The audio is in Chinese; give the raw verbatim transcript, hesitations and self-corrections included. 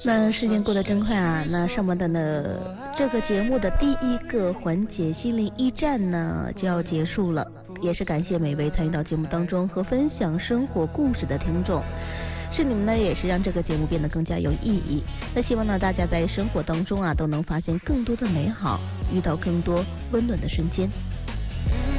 那时间过得真快啊，那上半段的这个节目的第一个环节心灵驿站呢就要结束了，也是感谢每位参与到节目当中和分享生活故事的听众，是你们呢也是让这个节目变得更加有意义。那希望呢大家在生活当中啊都能发现更多的美好，遇到更多温暖的瞬间。